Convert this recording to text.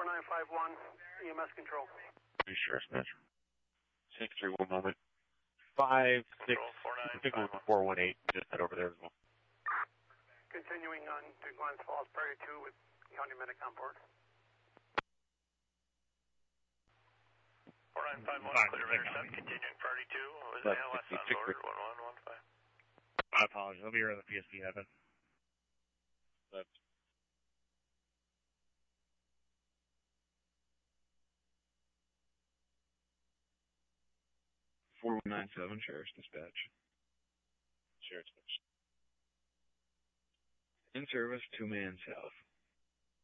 4951, EMS control. Sure, Spencer. 6-3, one moment. 5, 6, I think we're 418, just head over there as well. Continuing on to Glens Falls, Prairie 2 with County Medic on board. 4951, clear of intercept, continuing Prairie 2, was the LS on board, 1115. I apologize, I'll be here on the PSP heaven. Left. .497, Sheriff's Dispatch. Sheriff's Dispatch. In service, 2-man south.